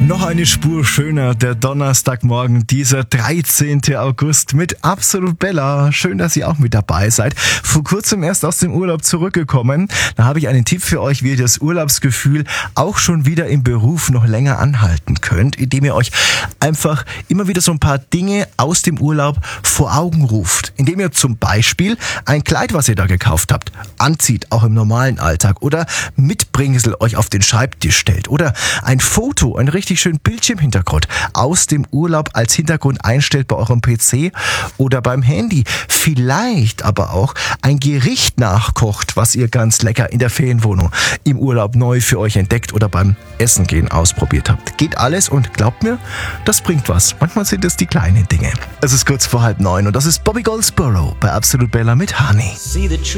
Noch eine Spur schöner, der Donnerstagmorgen, dieser 13. August mit Absolut Bella. Schön, dass ihr auch mit dabei seid. Vor kurzem erst aus dem Urlaub zurückgekommen. Da habe ich einen Tipp für euch, wie ihr das Urlaubsgefühl auch schon wieder im Beruf noch länger anhalten könnt, indem ihr euch einfach immer wieder so ein paar Dinge aus dem Urlaub vor Augen ruft. Indem ihr zum Beispiel ein Kleid, was ihr da gekauft habt, anzieht, auch im normalen Alltag, oder Mitbringsel euch auf den Schreibtisch stellt, oder ein Foto, ein richtig schönen Bildschirmhintergrund aus dem Urlaub als Hintergrund einstellt bei eurem PC oder beim Handy. Vielleicht aber auch ein Gericht nachkocht, was ihr ganz lecker in der Ferienwohnung im Urlaub neu für euch entdeckt oder beim Essen gehen ausprobiert habt. Geht alles und glaubt mir, das bringt was. Manchmal sind es die kleinen Dinge. Es ist kurz vor 8:30 und das ist Bobby Goldsboro bei Absolut Bella mit Honey.